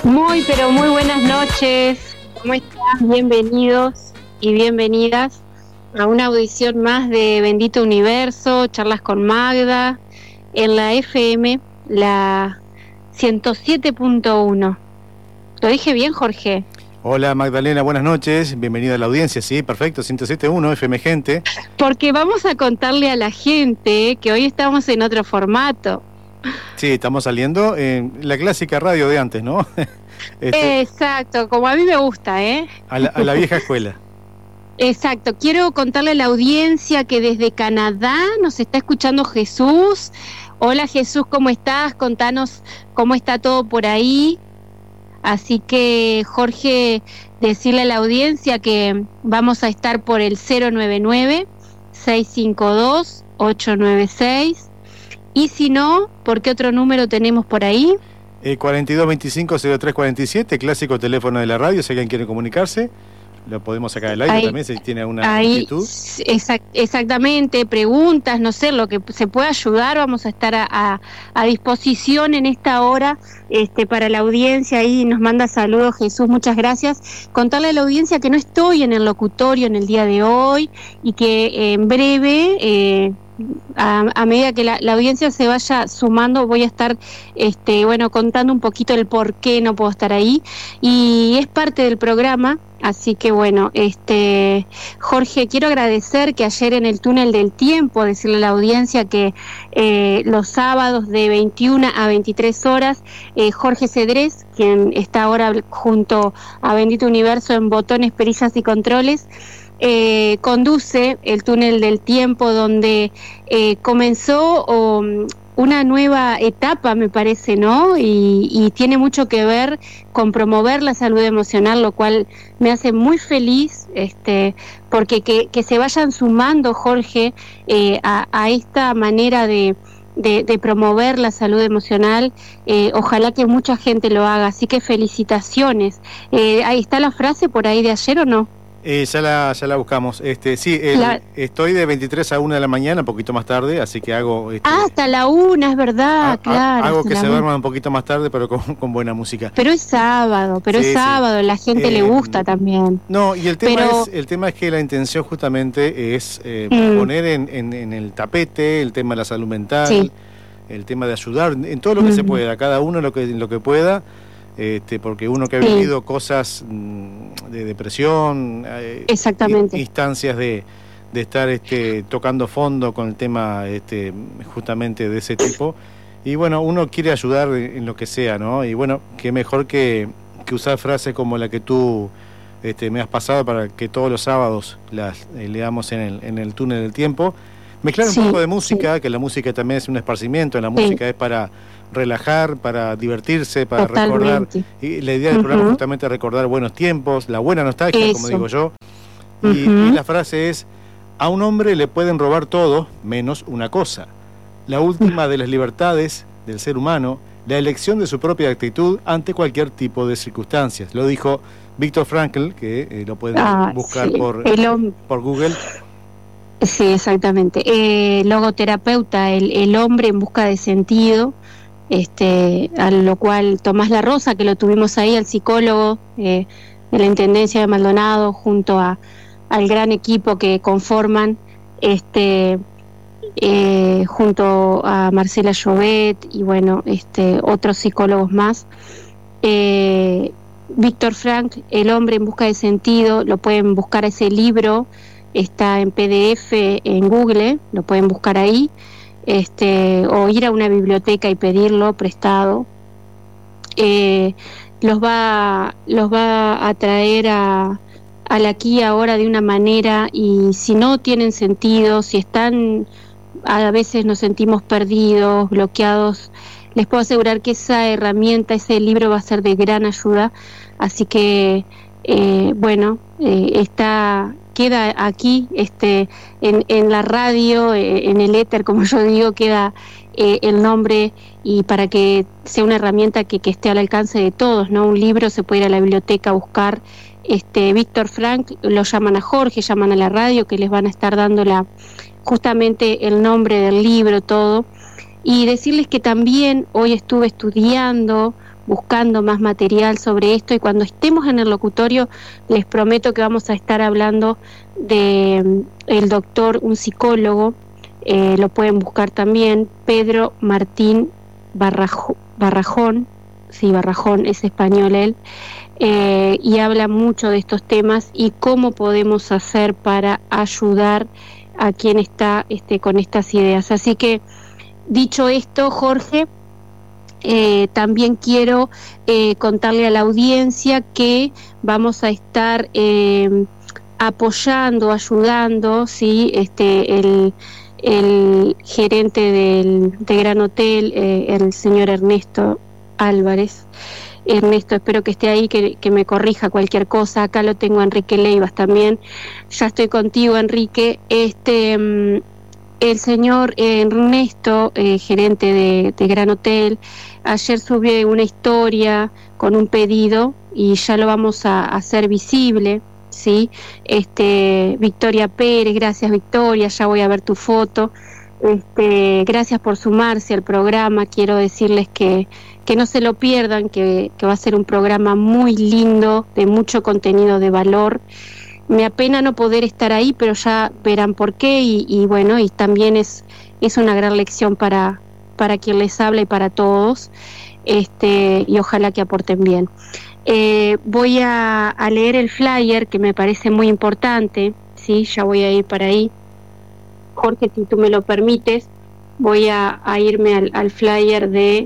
Muy, pero muy buenas noches. ¿Cómo están? Bienvenidos y bienvenidas a una audición más de Bendito Universo, charlas con Magda, en la FM, la 107.1. ¿Lo dije bien, Jorge? Hola Magdalena, buenas noches, bienvenida a la audiencia, sí, perfecto, 107.1 FM Gente. Porque vamos a contarle a la gente que hoy estamos en otro formato. Sí, estamos saliendo en la clásica radio de antes, ¿no? Exacto, como a mí me gusta, ¿eh? A la vieja escuela. Exacto, quiero contarle a la audiencia que desde Canadá nos está escuchando Jesús. Hola Jesús, ¿cómo estás? Contanos cómo está todo por ahí. Así que Jorge, decirle a la audiencia que vamos a estar por el 099-652-896. Y si no, ¿por qué otro número tenemos por ahí? 4225-0347, clásico teléfono de la radio, si alguien quiere comunicarse, lo podemos sacar del aire ahí, también, si tiene alguna inquietud. Exactamente, preguntas, no sé, lo que se pueda ayudar, vamos a estar a disposición en esta hora para la audiencia. Ahí nos manda saludos Jesús, muchas gracias. Contarle a la audiencia que no estoy en el locutorio en el día de hoy y que en breve... A medida que la audiencia se vaya sumando, voy a estar contando un poquito el por qué no puedo estar ahí, y es parte del programa. Así que bueno, Jorge, quiero agradecer que ayer en el túnel del tiempo, decirle a la audiencia que los sábados de 21 a 23 horas, Jorge Cedrés, quien está ahora junto a Bendito Universo en Botones, Perillas y Controles, conduce el túnel del tiempo, donde comenzó una nueva etapa, me parece, ¿no? Y tiene mucho que ver con promover la salud emocional, lo cual me hace muy feliz, porque que se vayan sumando, Jorge, a esta manera de promover la salud emocional. Ojalá que mucha gente lo haga, así que felicitaciones. ¿Ahí está la frase por ahí de ayer o no? Ya la buscamos. Estoy de 23 a 1 de la mañana, un poquito más tarde, así que hago... hasta la 1, es verdad, claro. Hago que se duerman un poquito más tarde, pero con buena música. Pero es sábado, la gente le gusta también. No, y el tema es que la intención justamente es poner en el tapete el tema de la salud mental, el tema de ayudar en todo lo que se pueda, cada uno lo que pueda. Porque uno que ha vivido cosas de depresión, exactamente, instancias de estar tocando fondo con el tema justamente de ese tipo, y bueno, uno quiere ayudar en lo que sea, ¿no? Y bueno, qué mejor que usar frases como la que tú me has pasado, para que todos los sábados las leamos en el túnel del tiempo. Mezclar un poco de música, que la música también es un esparcimiento, la música es para relajar, para divertirse, para recordar. Y la idea del programa es justamente recordar buenos tiempos, la buena nostalgia, como digo yo. Y la frase es: a un hombre le pueden robar todo menos una cosa. La última de las libertades del ser humano, la elección de su propia actitud ante cualquier tipo de circunstancias. Lo dijo Viktor Frankl, que lo pueden buscar por Google. Sí, exactamente. Logoterapeuta, el hombre en busca de sentido, a lo cual Tomás La Rosa, que lo tuvimos ahí, al psicólogo de la Intendencia de Maldonado, junto al gran equipo que conforman, junto a Marcela Llobet y bueno, otros psicólogos más. Viktor Frankl, El hombre en busca de sentido, lo pueden buscar, ese libro está en PDF en Google, lo pueden buscar ahí, o ir a una biblioteca y pedirlo prestado. Los va a traer al aquí y ahora de una manera, y si no tienen sentido, si están, a veces nos sentimos perdidos, bloqueados, les puedo asegurar que esa herramienta, ese libro va a ser de gran ayuda. Así que queda aquí en la radio, en el éter, como yo digo, queda el nombre, y para que sea una herramienta que esté al alcance de todos, ¿no? Un libro se puede ir a la biblioteca a buscar. Viktor Frankl, lo llaman a Jorge, llaman a la radio, que les van a estar dando justamente el nombre del libro, todo. Y decirles que también hoy estuve estudiando buscando más material sobre esto, y cuando estemos en el locutorio les prometo que vamos a estar hablando de el doctor, un psicólogo, lo pueden buscar también, Pedro Martín Barrajón, sí, Barrajón, es español él, y habla mucho de estos temas y cómo podemos hacer para ayudar a quien está con estas ideas. Así que, dicho esto, Jorge, también quiero contarle a la audiencia que vamos a estar apoyando, ayudando, ¿sí? El gerente de Gran Hotel, el señor Ernesto Álvarez. Ernesto, espero que esté ahí, que me corrija cualquier cosa. Acá lo tengo a Enrique Leivas también. Ya estoy contigo, Enrique. El señor Ernesto, gerente de Gran Hotel, ayer subió una historia con un pedido y ya lo vamos a hacer visible, ¿sí? Victoria Pérez, gracias Victoria, ya voy a ver tu foto. Gracias por sumarse al programa. Quiero decirles que no se lo pierdan, que va a ser un programa muy lindo, de mucho contenido de valor. Me apena no poder estar ahí, pero ya verán por qué, y bueno, y también es una gran lección para quien les habla y para todos, y ojalá que aporten bien. Voy a leer el flyer, que me parece muy importante, ¿sí? Ya voy a ir para ahí. Jorge, si tú me lo permites, voy a irme al flyer de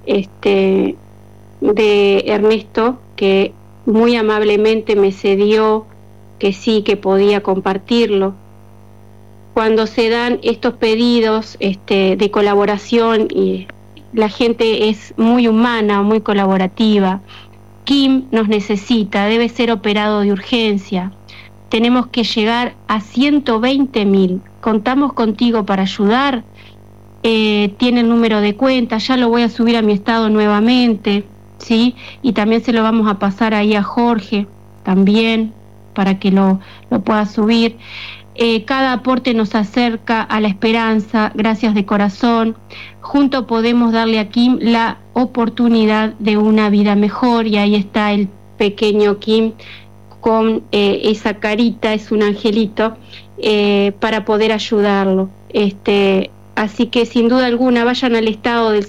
Ernesto, que muy amablemente me cedió que sí, que podía compartirlo. Cuando se dan estos pedidos de colaboración, y la gente es muy humana, muy colaborativa. Kim nos necesita, debe ser operado de urgencia. Tenemos que llegar a 120.000. Contamos contigo para ayudar. Tiene el número de cuenta, ya lo voy a subir a mi estado nuevamente, ¿sí? Y también se lo vamos a pasar ahí a Jorge, también, para que lo pueda subir. Cada aporte nos acerca a la esperanza, gracias de corazón. Juntos podemos darle a Kim la oportunidad de una vida mejor, y ahí está el pequeño Kim con esa carita, es un angelito, para poder ayudarlo. Así que sin duda alguna vayan al estado del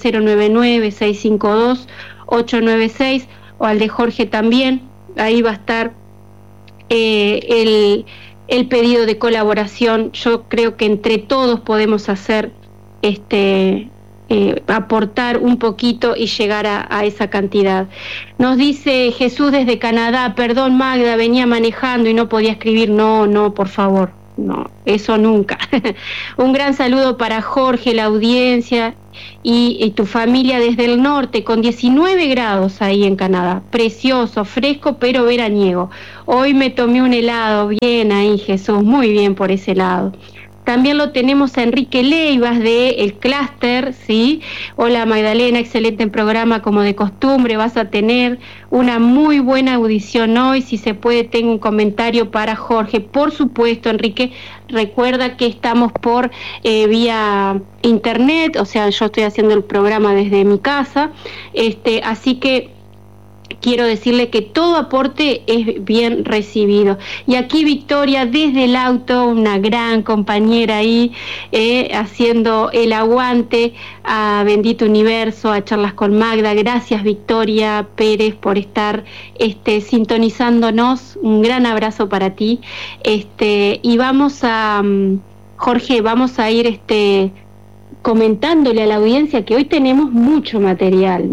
099-652-896 o al de Jorge también. Ahí va a estar el pedido de colaboración. Yo creo que entre todos podemos hacer aportar un poquito y llegar a esa cantidad. Nos dice Jesús desde Canadá: perdón Magda, venía manejando y no podía escribir. No, por favor, no, eso nunca. Un gran saludo para Jorge, la audiencia y tu familia desde el norte, con 19 grados ahí en Canadá. Precioso, fresco pero veraniego. Hoy me tomé un helado. Bien ahí, Jesús, muy bien por ese lado. También lo tenemos a Enrique Leivas de El Clúster, ¿sí? Hola Magdalena, excelente programa como de costumbre, vas a tener una muy buena audición hoy. Si se puede, tengo un comentario para Jorge. Por supuesto, Enrique, recuerda que estamos por vía internet, o sea, yo estoy haciendo el programa desde mi casa, así que quiero decirle que todo aporte es bien recibido. Y aquí Victoria desde el auto, una gran compañera ahí, haciendo el aguante a Bendito Universo, a Charlas con Magda. Gracias Victoria Pérez por estar sintonizándonos. Un gran abrazo para ti. Y vamos a, Jorge, vamos a ir comentándole a la audiencia que hoy tenemos mucho material,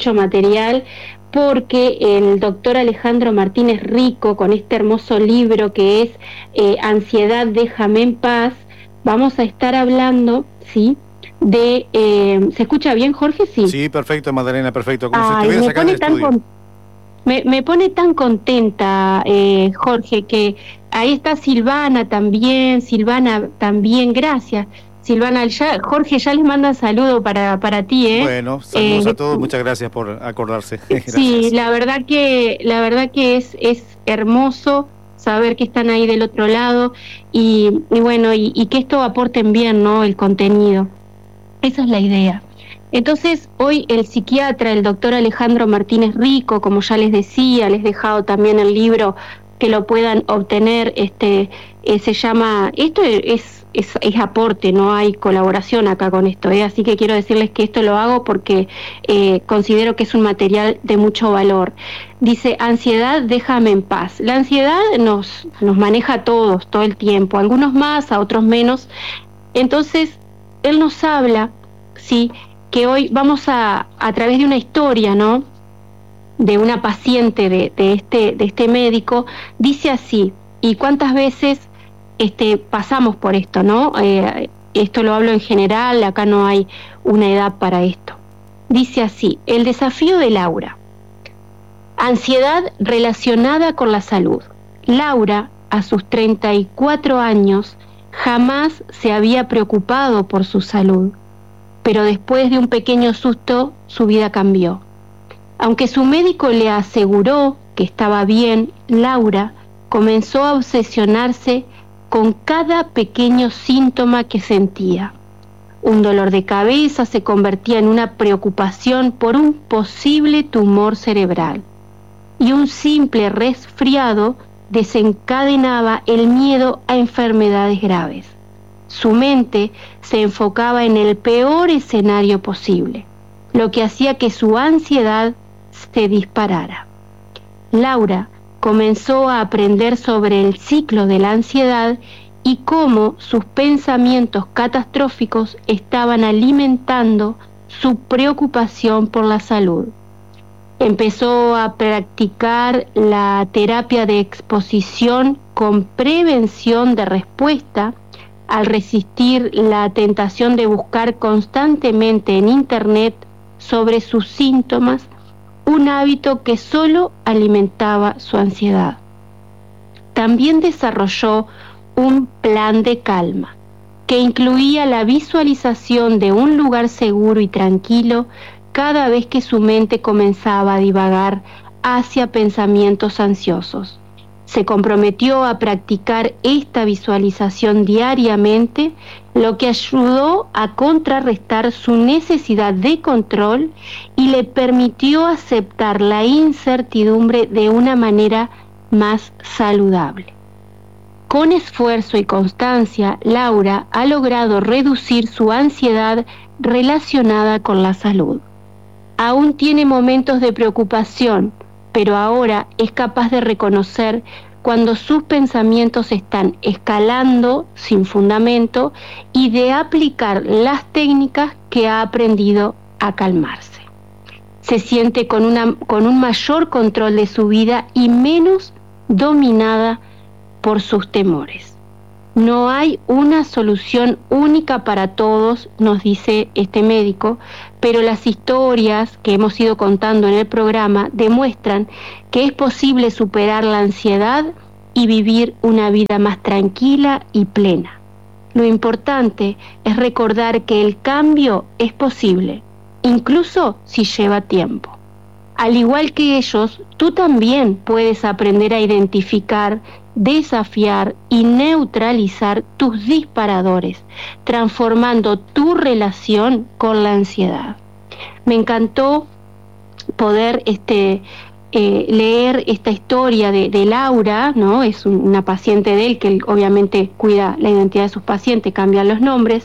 porque el doctor Alejandro Martínez Rico, con este hermoso libro que es Ansiedad, déjame en paz, vamos a estar hablando, ¿sí? ¿Se escucha bien, Jorge? Sí, perfecto, Magdalena, perfecto. Como si estuvieras acá en el estudio. Me pone tan contenta, Jorge, que ahí está Silvana también, gracias. Silvana, Jorge ya les manda saludo para ti, ¿eh? Bueno, saludos a todos, muchas gracias por acordarse. Sí, la verdad que es hermoso saber que están ahí del otro lado y bueno, y que esto aporten bien, ¿no? El contenido. Esa es la idea. Entonces, hoy el psiquiatra, el doctor Alejandro Martínez Rico, como ya les decía, les he dejado también el libro que lo puedan obtener, se llama, esto es aporte, no hay colaboración acá con esto, así que quiero decirles que esto lo hago porque considero que es un material de mucho valor. Dice: ansiedad, déjame en paz. La ansiedad nos maneja a todos, todo el tiempo, a algunos más, a otros menos. Entonces, él nos habla, ¿sí?, que hoy vamos a través de una historia, ¿no?, de una paciente de este médico. Dice así, y cuántas veces pasamos por esto, ¿no? Esto lo hablo en general, acá no hay una edad para esto. Dice así: el desafío de Laura. Ansiedad relacionada con la salud. Laura, a sus 34 años, jamás se había preocupado por su salud, pero después de un pequeño susto, su vida cambió. Aunque su médico le aseguró que estaba bien, Laura comenzó a obsesionarse con cada pequeño síntoma que sentía. Un dolor de cabeza se convertía en una preocupación por un posible tumor cerebral, y un simple resfriado desencadenaba el miedo a enfermedades graves. Su mente se enfocaba en el peor escenario posible, lo que hacía que su ansiedad se disparara. Laura comenzó a aprender sobre el ciclo de la ansiedad y cómo sus pensamientos catastróficos estaban alimentando su preocupación por la salud. Empezó a practicar la terapia de exposición con prevención de respuesta, al resistir la tentación de buscar constantemente en Internet sobre sus síntomas, un hábito que solo alimentaba su ansiedad. También desarrolló un plan de calma, que incluía la visualización de un lugar seguro y tranquilo cada vez que su mente comenzaba a divagar hacia pensamientos ansiosos. Se comprometió a practicar esta visualización diariamente, lo que ayudó a contrarrestar su necesidad de control y le permitió aceptar la incertidumbre de una manera más saludable. Con esfuerzo y constancia, Laura ha logrado reducir su ansiedad relacionada con la salud. Aún tiene momentos de preocupación, pero ahora es capaz de reconocer cuando sus pensamientos están escalando sin fundamento y de aplicar las técnicas que ha aprendido a calmarse. Se siente con un mayor control de su vida y menos dominada por sus temores. No hay una solución única para todos, nos dice este médico, pero las historias que hemos ido contando en el programa demuestran que es posible superar la ansiedad y vivir una vida más tranquila y plena. Lo importante es recordar que el cambio es posible, incluso si lleva tiempo. Al igual que ellos, tú también puedes aprender a identificar, desafiar y neutralizar tus disparadores, transformando tu relación con la ansiedad. Me encantó poder leer esta historia de Laura, ¿no? Es una paciente de él, que él obviamente cuida la identidad de sus pacientes, cambia los nombres,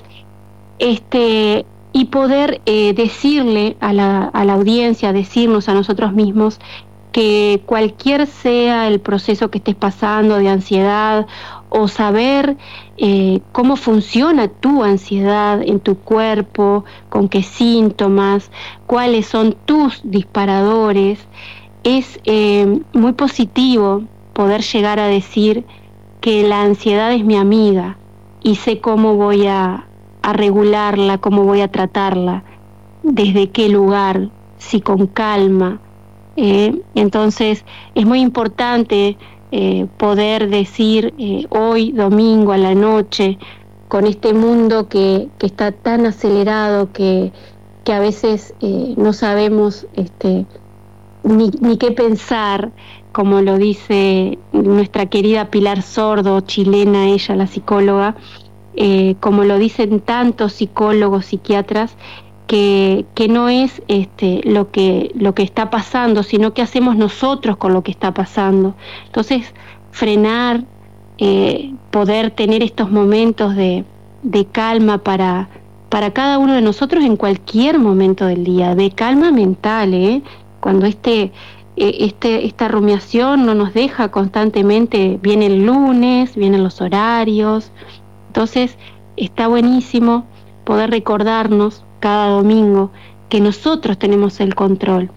y poder decirle a la audiencia, decirnos a nosotros mismos que cualquier sea el proceso que estés pasando de ansiedad, o saber cómo funciona tu ansiedad en tu cuerpo, con qué síntomas, cuáles son tus disparadores, es muy positivo poder llegar a decir que la ansiedad es mi amiga y sé cómo voy a regularla, cómo voy a tratarla, desde qué lugar, si con calma. Entonces es muy importante poder decir hoy domingo a la noche, con este mundo que está tan acelerado que a veces no sabemos ni qué pensar, como lo dice nuestra querida Pilar Sordo, chilena ella, la psicóloga, como lo dicen tantos psicólogos, psiquiatras, que no es lo que está pasando, sino qué hacemos nosotros con lo que está pasando. Entonces, frenar, poder tener estos momentos de calma para cada uno de nosotros en cualquier momento del día, de calma mental, cuando esta rumiación no nos deja constantemente, viene el lunes, vienen los horarios. Entonces está buenísimo poder recordarnos cada domingo que nosotros tenemos el control,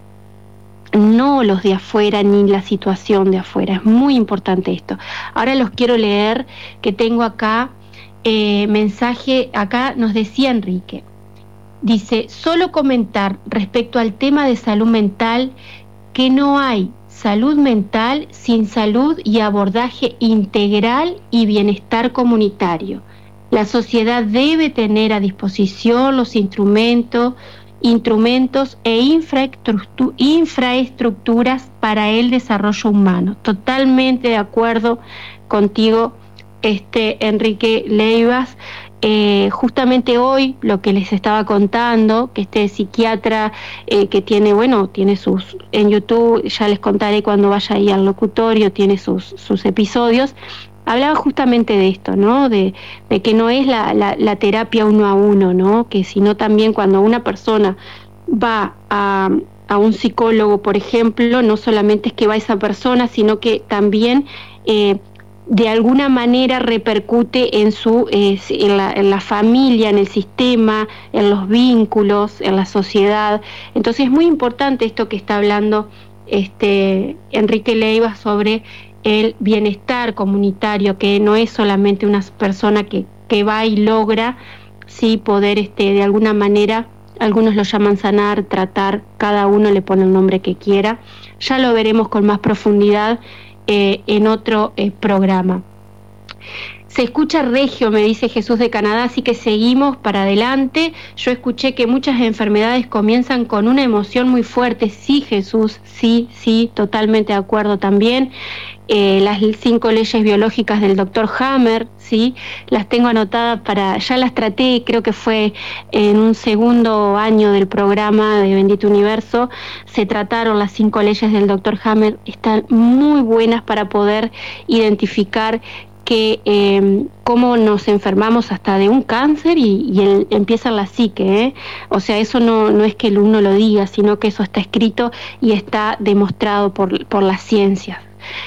no los de afuera ni la situación de afuera. Es muy importante esto. Ahora los quiero leer, que tengo acá mensaje. Acá nos decía Enrique, dice: solo comentar respecto al tema de salud mental, que no hay salud mental sin salud y abordaje integral y bienestar comunitario. La sociedad debe tener a disposición los instrumentos e infraestructuras para el desarrollo humano. Totalmente de acuerdo contigo, Enrique Leivas. Justamente hoy lo que les estaba contando, que este psiquiatra que tiene sus, en YouTube, ya les contaré cuando vaya ahí al locutorio, tiene sus episodios, hablaba justamente de esto, ¿no? De que no es la terapia uno a uno, ¿no? Que sino también cuando una persona va a un psicólogo, por ejemplo, no solamente es que va esa persona, sino que también de alguna manera repercute en en la familia, en el sistema, en los vínculos, en la sociedad. Entonces es muy importante esto que está hablando Enrique Leiva sobre el bienestar comunitario, que no es solamente una persona que va y logra sí poder de alguna manera, algunos lo llaman sanar, tratar, cada uno le pone el nombre que quiera. Ya lo veremos con más profundidad en otro programa. Se escucha regio, me dice Jesús de Canadá, así que seguimos para adelante. Yo escuché que muchas enfermedades comienzan con una emoción muy fuerte. Sí, Jesús, sí, totalmente de acuerdo también. Las 5 leyes biológicas del Dr. Hammer, sí, las tengo anotadas ya las traté, creo que fue en un segundo año del programa de Bendito Universo, se trataron las 5 leyes del Dr. Hammer, están muy buenas para poder identificar cómo nos enfermamos hasta de un cáncer y empieza la psique, O sea, eso no es que uno lo diga, sino que eso está escrito y está demostrado por las ciencias.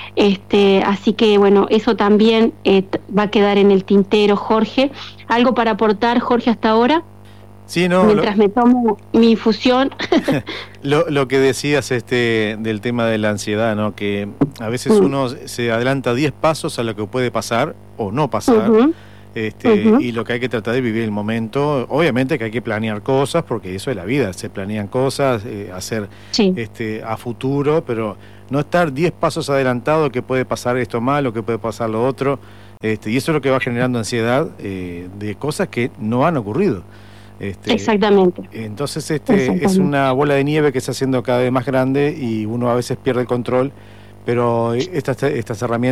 Así que bueno, eso también va a quedar en el tintero. Jorge, ¿algo para aportar, Jorge, hasta ahora? Sí, no, mientras me tomo mi infusión. lo que decías del tema de la ansiedad, ¿no? Que a veces uno se adelanta 10 pasos a lo que puede pasar o no pasar. Y lo que hay que tratar de vivir el momento. Obviamente que hay que planear cosas, porque eso es la vida, se planean cosas, hacer a futuro, pero no estar 10 pasos adelantado, que puede pasar esto mal o que puede pasar lo otro, y eso es lo que va generando ansiedad de cosas que no han ocurrido. Exactamente. Entonces es una bola de nieve que está haciendo cada vez más grande y uno a veces pierde el control, pero estas herramientas